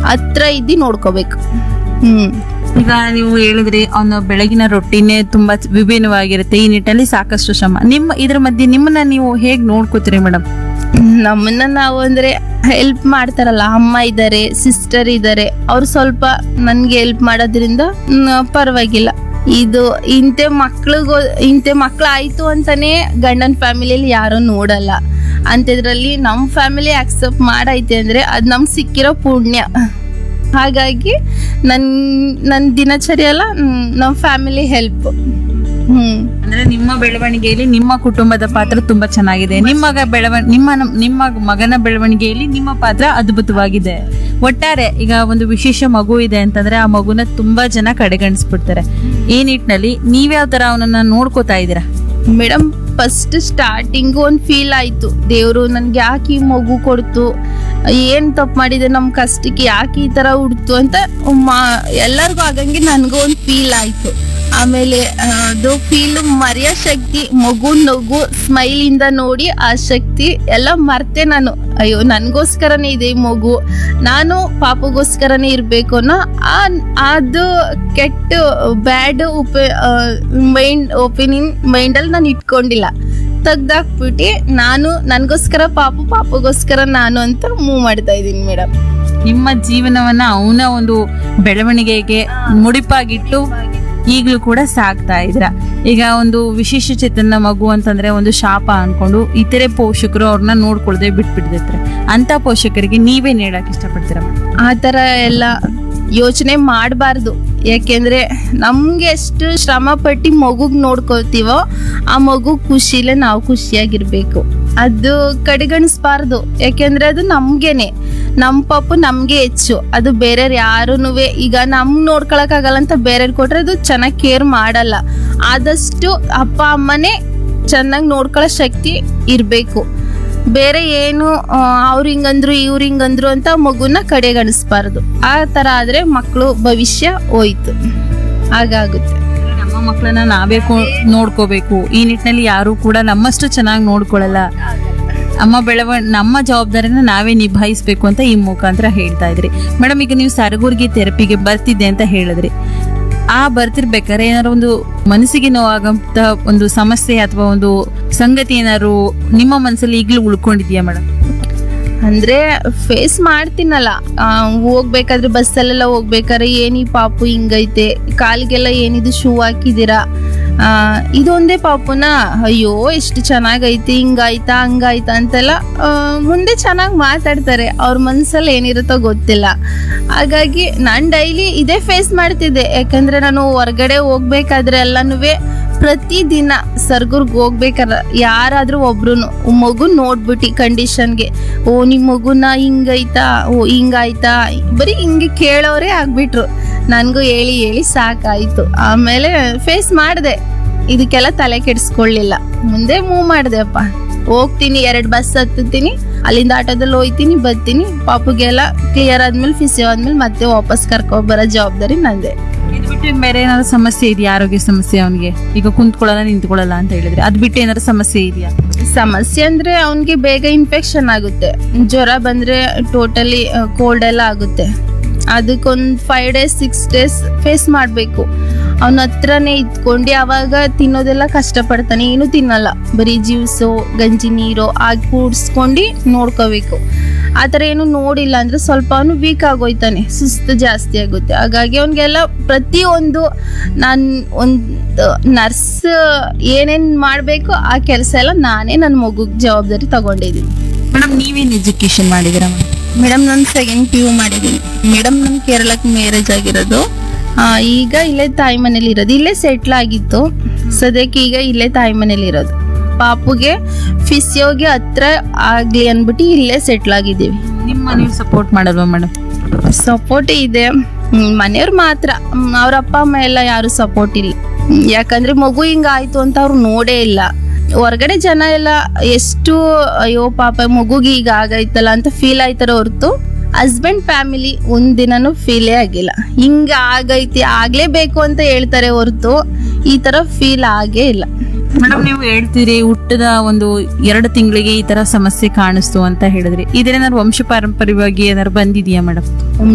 ಹತ್ರ ಇದ್ದು ನೋಡ್ಕೋಬೇಕು. ಈಗ ನೀವು ಹೇಳಿದ್ರಿ ಅವನ ಬೆಳಗಿನ ರೊಟ್ಟಿನೇ ತುಂಬಾ ವಿಭಿನ್ನವಾಗಿರುತ್ತೆ, ಈ ನಿಟ್ಟಿನಲ್ಲಿ ಸಾಕಷ್ಟು ಶ್ರಮ. ಇದ್ರ ಮಧ್ಯೆ ನಿಮ್ಮನ್ನ ನೀವು ಹೇಗ್ ನೋಡ್ಕೋತೀರಿ ಮೇಡಮ್? ನಮ್ಮನ್ನ ನಾವು ಅಂದ್ರೆ ಹೆಲ್ಪ್ ಮಾಡ್ತಾರಲ್ಲ, ಅಮ್ಮ ಇದ್ದಾರೆ, ಸಿಸ್ಟರ್ ಇದ್ದಾರೆ, ಅವ್ರು ಸ್ವಲ್ಪ ನನ್ಗೆ ಹೆಲ್ಪ್ ಮಾಡೋದ್ರಿಂದ ಪರವಾಗಿಲ್ಲ. ಇದು ಇಂತೆ ಮಕ್ಳು ಆಯ್ತು ಅಂತಾನೆ ಗಂಡನ ಫ್ಯಾಮಿಲಿಯಲ್ಲಿ ಯಾರು ನೋಡಲ್ಲ. ಅಂಥದ್ರಲ್ಲಿ ನಮ್ಮ ಫ್ಯಾಮಿಲಿ ಆಕ್ಸೆಪ್ಟ್ ಮಾಡೈತೆ ಅಂದ್ರೆ ಅದು ನಮ್ಗೆ ಸಿಕ್ಕಿರೋ ಪುಣ್ಯ. ಹಾಗಾಗಿ ನನ್ನ ದಿನಚರಿ ಎಲ್ಲ ನಮ್ಮ ಫ್ಯಾಮಿಲಿ ಹೆಲ್ಪ್. ಅಂದ್ರೆ ನಿಮ್ಮ ಬೆಳವಣಿಗೆಯಲ್ಲಿ ನಿಮ್ಮ ಕುಟುಂಬದ ಪಾತ್ರ ತುಂಬಾ ಚೆನ್ನಾಗಿದೆ, ನಿಮ್ಮ ಮಗನ ಬೆಳವಣಿಗೆಯಲ್ಲಿ ನಿಮ್ಮ ಪಾತ್ರ ಅದ್ಭುತವಾಗಿದೆ. ಒಟ್ಟಾರೆ ಈಗ ಒಂದು ವಿಶೇಷ ಮಗು ಇದೆ ಅಂತಂದ್ರೆ ಆ ಮಗುನ ತುಂಬಾ ಜನ ಕಡೆಗಣಿಸ್ಬಿಡ್ತಾರೆ. ಈ ನಿಟ್ಟಿನಲ್ಲಿ ನೀವ್ಯಾವ ತರ ಅವನನ್ನ ನೋಡ್ಕೋತಾ ಇದ್ದೀರಾ? ಮೇಡಮ್, ಫಸ್ಟ್ ಸ್ಟಾರ್ಟಿಂಗ್ ಒಂದು ಫೀಲ್ ಆಯ್ತು, ದೇವ್ರು ನನ್ಗೆ ಯಾಕೆ ಈ ಮಗು ಕೊಡ್ತು, ಏನ್ ತಪ್ಪು ಮಾಡಿದೆ, ನಮ್ ಕಷ್ಟಕ್ಕೆ ಯಾಕೆ ಈ ತರ ಹುಡ್ತು ಅಂತ ಎಲ್ಲರಿಗೂ ಆಗಂಗೆ ನನ್ಗೂ ಒಂದು ಫೀಲ್ ಆಯ್ತು. ಆಮೇಲೆ ಅದು ಫೀಲ್ ಮರೆಯೋ ಶಕ್ತಿ, ನಗು ಸ್ಮೈಲ್ ಇಂದ ನೋಡಿ ಆ ಶಕ್ತಿ ಎಲ್ಲ ಮರ್ತೆ ನಾನು. ಅಯ್ಯೋ, ನನ್ಗೋಸ್ಕರನೇ ಇದೆ ಈ ಮಗು, ನಾನು ಪಾಪಗೋಸ್ಕರನೇ ಇರ್ಬೇಕು ಅನ್ನೋ ಅದು ಕೆಟ್ಟ ಬ್ಯಾಡ್ ಮೈಂಡಲ್ಲಿ ನಾನು ಇಟ್ಕೊಂಡಿಲ್ಲ. ತೆಗ್ದಾಕ್ಬಿಟ್ಟು ನಾನು ನನ್ಗೋಸ್ಕರ ಪಾಪಗೋಸ್ಕರ ನಾನು ಅಂತ ಮೂವ್ ಮಾಡ್ತಾ ಇದ್ದೀನಿ ಮೇಡಮ್. ನಿಮ್ಮ ಜೀವನವನ್ನ ಅವನ ಒಂದು ಬೆಳವಣಿಗೆಗೆ ಮುಡಿಪಾಗಿಟ್ಟು ಈಗಲೂ ಕೂಡ ಸಾಕ್ತಾ ಇದ್ರ. ಈಗ ಒಂದು ವಿಶೇಷ ಚೇತನ ಮಗು ಅಂತಂದ್ರೆ ಒಂದು ಶಾಪ ಅನ್ಕೊಂಡು ಇತರೆ ಪೋಷಕರು ಅವ್ರನ್ನ ನೋಡ್ಕೊಳ್ದೆ ಬಿಟ್ಬಿಡ್ತಿರ್ತಾರೆ. ಅಂತ ಪೋಷಕರಿಗೆ ನೀವೇನ್ ಹೇಳಕ್ ಇಷ್ಟಪಡ್ತೀರ? ಆ ತರ ಎಲ್ಲ ಯೋಚನೆ ಮಾಡಬಾರ್ದು. ಯಾಕೆಂದ್ರೆ ನಮ್ಗೆ ಎಷ್ಟು ಶ್ರಮ ಪಟ್ಟು ಮಗುಗ್ ನೋಡ್ಕೊಳ್ತೀವೋ ಆ ಮಗು ಖುಷಿಲೇ ನಾವು ಖುಷಿಯಾಗಿರ್ಬೇಕು. ಅದು ಕಡೆಗಣಿಸ್ಬಾರ್ದು. ಯಾಕೆಂದ್ರೆ ಅದು ನಮ್ಗೇನೆ, ನಮ್ ಪಾಪು ನಮ್ಗೆ ಹೆಚ್ಚು. ಅದು ಬೇರೆಯವ್ರು ಯಾರುನುವೆ ಈಗ ನೋಡ್ಕೊಳಕ್ ಆಗಲ್ಲ ಅಂತ ಬೇರೆಯವ್ರು ಕೊಟ್ರೆ ಅದು ಚೆನ್ನಾಗಿ ಕೇರ್ ಮಾಡಲ್ಲ. ಆದಷ್ಟು ಅಪ್ಪ ಅಮ್ಮನೇ ಚೆನ್ನಾಗಿ ನೋಡ್ಕೊಳ್ಳೋ ಶಕ್ತಿ ಇರ್ಬೇಕು. ಬೇರೆ ಏನು ಅವ್ರು ಹಿಂಗಂದ್ರು ಇವ್ರು ಹಿಂಗಂದ್ರು ಅಂತ ಮಗುನ ಕಡೆಗಣಿಸ್ಬಾರ್ದು. ಆ ತರ ಆದ್ರೆ ಮಕ್ಕಳು ಭವಿಷ್ಯ ಹೋಯ್ತು, ಹಾಗಾಗುತ್ತೆ. ನಮ್ಮ ಮಕ್ಕಳನ್ನ ನಾವೇ ನೋಡ್ಕೋಬೇಕು. ಈ ನಿಟ್ಟಿನಲ್ಲಿ ಯಾರು ಕೂಡ ನಮ್ಮಷ್ಟು ಚೆನ್ನಾಗಿ ನೋಡ್ಕೊಳ್ಳಲ್ಲ. ನಮ್ಮ ಜವಾಬ್ದಾರಿನ ನಾವೇ ನಿಭಾಯಿಸ್ಬೇಕು ಅಂತ ಈ ಮುಖಾಂತರ ಹೇಳ್ತಾ ಇದ್ರಿ ಮೇಡಮ್. ಈಗ ನೀವು ಸರಗೂರ್ಗಿ ಥೆರಪಿಗೆ ಬರ್ತಿದ್ದೆ ಅಂತ ಹೇಳಿದ್ರಿ. ಬರ್ತಿರ್ಬೇಕಾದ್ರೆ ಏನಾದ್ರು ಒಂದು ಮನಸ್ಸಿಗೆ ನೋವಾಗಂತ ಒಂದು ಸಮಸ್ಯೆ ಅಥವಾ ಒಂದು ಸಂಗತಿ ಏನಾದ್ರು ನಿಮ್ಮ ಮನಸ್ಸಲ್ಲಿ ಈಗಲೂ ಉಳ್ಕೊಂಡಿದ್ಯಾ ಮೇಡಮ್? ಅಂದ್ರೆ ಫೇಸ್ ಮಾಡ್ತೀನಲ್ಲ, ಹೋಗ್ಬೇಕಾದ್ರೆ ಬಸ್ಸಲ್ಲೆಲ್ಲ ಹೋಗ್ಬೇಕಾದ್ರೆ ಏನಿ ಪಾಪು ಹಿಂಗೈತೆ, ಕಾಲಿಗೆಲ್ಲ ಏನಿದು ಶೂ ಹಾಕಿದ್ದೀರಾ, ಇದೊಂದೇ ಪಾಪುನ ಅಯ್ಯೋ ಎಷ್ಟು ಚೆನ್ನಾಗೈತಿ, ಹಿಂಗಾಯ್ತಾ ಹಂಗಾಯ್ತಾ ಅಂತೆಲ್ಲ ಮುಂದೆ ಚೆನ್ನಾಗಿ ಮಾತಾಡ್ತಾರೆ. ಅವ್ರ ಮನ್ಸಲ್ಲಿ ಏನಿರುತ್ತೋ ಗೊತ್ತಿಲ್ಲ. ಹಾಗಾಗಿ ನಾನು ಡೈಲಿ ಇದೇ ಫೇಸ್ ಮಾಡ್ತಿದ್ದೆ. ಯಾಕಂದ್ರೆ ನಾನು ಹೊರ್ಗಡೆ ಹೋಗ್ಬೇಕಾದ್ರೆ ಎಲ್ಲನೂ ಪ್ರತಿದಿನ ಸರ್ಗೂರ್ಗೆ ಹೋಗ್ಬೇಕಾದ್ರೆ ಯಾರಾದ್ರೂ ಒಬ್ರು ಮಗು ನೋಡ್ಬಿಟ್ಟು ಕಂಡೀಷನ್ಗೆ, ಓ ನಿಮ್ ಮಗುನ ಹಿಂಗೈತಾ, ಓ ಹಿಂಗಾಯ್ತಾ, ಬರೀ ಹಿಂಗೆ ಕೇಳೋರೇ ಆಗ್ಬಿಟ್ರು. ನನ್ಗೂ ಹೇಳಿ ಸಾಕಾಯ್ತು. ಆಮೇಲೆ ಫೇಸ್ ಮಾಡಿದೆ, ಇದಕ್ಕೆಲ್ಲ ತಲೆ ಕೆಡಿಸ್ಕೊಳ್ಳಿಲ್ಲ. ಮುಂದೆ ಮೂವ್ ಮಾಡಿದೆ. ಅಪ್ಪ ಹೋಗ್ತೀನಿ, 2 ಬಸ್ ಹತ್ತೀನಿ, ಅಲ್ಲಿಂದ ಆಟೋದಲ್ಲಿ ಹೋಗ್ತೀನಿ, ಬರ್ತೀನಿ. ಪಾಪುಗೆಲ್ಲ ಕ್ಲಿಯರ್ ಆದ್ಮೇಲೆ ಫಿಸಿಯೋ ಆದ್ಮೇಲೆ ಮತ್ತೆ ವಾಪಸ್ ಕರ್ಕೊಂಡ್ ಬರೋ ಜವಾಬ್ದಾರಿ ನಂದೆ. ಇದು ಬಿಟ್ಟು ಬೇರೆ ಏನಾದ್ರು ಸಮಸ್ಯೆ ಇದೆಯಾ? ಆರೋಗ್ಯ ಸಮಸ್ಯೆ ಅವನಿಗೆ? ಈಗ ಕುಂತ್ಕೊಳ್ಳಲ್ಲ ನಿಂತ್ಕೊಳ್ಳಲ್ಲ ಅಂತ ಹೇಳಿದ್ರೆ, ಅದ್ ಬಿಟ್ಟು ಏನಾದ್ರು ಸಮಸ್ಯೆ ಇದೆಯಾ? ಸಮಸ್ಯೆ ಅಂದ್ರೆ ಅವನಿಗೆ ಬೇಗ ಇನ್ಫೆಕ್ಷನ್ ಆಗುತ್ತೆ. ಜ್ವರ ಬಂದ್ರೆ ಟೋಟಲಿ ಕೋಲ್ಡ್ ಎಲ್ಲ ಆಗುತ್ತೆ. ಅದಕ್ಕೊಂದು 5 days 6 days ಫೇಸ್ ಮಾಡಬೇಕು. ಅವನ ಹತ್ರನೇ ಇದ್ಕೊಂಡು ಅವಾಗ ತಿನ್ನೋದೆಲ್ಲ ಕಷ್ಟಪಡ್ತಾನೆ, ಏನು ತಿನ್ನಲ್ಲ, ಬರೀ ಜ್ಯೂಸು ಗಂಜಿ ನೀರು ಆಗಿ ಕೂಡಿಸ್ಕೊಂಡು ನೋಡ್ಕೋಬೇಕು. ಆ ಥರ ಏನು ನೋಡಿಲ್ಲ ಅಂದ್ರೆ ಸ್ವಲ್ಪ ಅವನು ವೀಕ್ ಆಗೋಯ್ತಾನೆ, ಸುಸ್ತು ಜಾಸ್ತಿ ಆಗುತ್ತೆ. ಹಾಗಾಗಿ ಅವನಿಗೆಲ್ಲ ಪ್ರತಿಯೊಂದು ನಾನು ಒಂದು ನರ್ಸ್ ಏನೇನು ಮಾಡಬೇಕು ಆ ಕೆಲಸ ಎಲ್ಲ ನಾನೇ ನನ್ನ ಮಗುಗೆ ಜವಾಬ್ದಾರಿ ತಗೊಂಡಿದ್ದೀನಿ. ಮೇಡಮ್, ನೀವೇನು ಎಜುಕೇಶನ್ ಮಾಡಿದ್ದೀರಾ? ಮೇಡಮ್ ನಾನು 2nd PU ಮಾಡಿದ್ದೀನಿ ಮೇಡಮ್. ನಮ್ಮ ಕೇರಳಕ್ಕೆ ಮ್ಯಾರೇಜ್ ಆಗಿರೋದು. ಈಗ ಇಲ್ಲೇ ತಾಯಿ ಮನೇಲಿ ಇರೋದು. ಇಲ್ಲೇ ಸೆಟ್ಲ್ ಆಗಿತ್ತು. ಸದ್ಯಕ್ಕೆ ಈಗ ಇಲ್ಲೇ ತಾಯಿ ಮನೇಲಿ ಇರೋದು. ಪಾಪುಗೆ ಫಿಸಿಯೋಗೆ ಹತ್ರ ಆಗ್ಲಿ ಅನ್ಬಿಟ್ಟು ಇಲ್ಲೇ ಸೆಟ್ಲ್ ಆಗಿದ್ದೀವಿ. ನಿಮ್ಮ ಮನೆಯವ್ರು ಸಪೋರ್ಟ್ ಮಾಡಲ್ವಾ ಮೇಡಮ್? ಸಪೋರ್ಟ್ ಇದೆ, ಮನೆಯವ್ರು ಮಾತ್ರ. ಅವ್ರ ಅಪ್ಪ ಅಮ್ಮ ಎಲ್ಲ ಯಾರು ಸಪೋರ್ಟ್ ಇಲ್ಲ. ಯಾಕಂದ್ರೆ ಮಗು ಹಿಂಗಾಯ್ತು ಅಂತ ಅವ್ರು ನೋಡೇ ಇಲ್ಲ. ಹೊರಗಡೆ ಜನ ಎಲ್ಲ ಎಷ್ಟು ಅಯ್ಯೋ ಪಾಪ ಮಗುಗೆ ಈಗ ಆಗೈತಲ್ಲ ಅಂತ ಫೀಲ್ ಆಯ್ತಾರ ಹೊರ್ತು ಹಸ್ಬೆಂಡ್ ಫ್ಯಾಮಿಲಿ ಒಂದಿನೂ ಫೀಲೇ ಆಗಿಲ್ಲ. ಹಿಂಗ ಆಗೈತಿ ಆಗ್ಲೇಬೇಕು ಅಂತ ಹೇಳ್ತಾರೆ ಹೊರ್ತು ಈ ತರ ಫೀಲ್ ಆಗೇ ಇಲ್ಲ. ಮೇಡಮ್, ನೀವು ಹೇಳ್ತೀರಿ ಹುಟ್ಟದ ಒಂದು 2 ತಿಂಗಳಿಗೆ ಈ ತರ ಸಮಸ್ಯೆ ಕಾಣಿಸ್ತು ಅಂತ ಹೇಳಿದ್ರಿ. ಇದೇನಾದ್ರು ವಂಶ ಪಾರಂಪರ್ಯವಾಗಿ ಏನಾದ್ರು ಬಂದಿದ್ಯಾ ಮೇಡಮ್?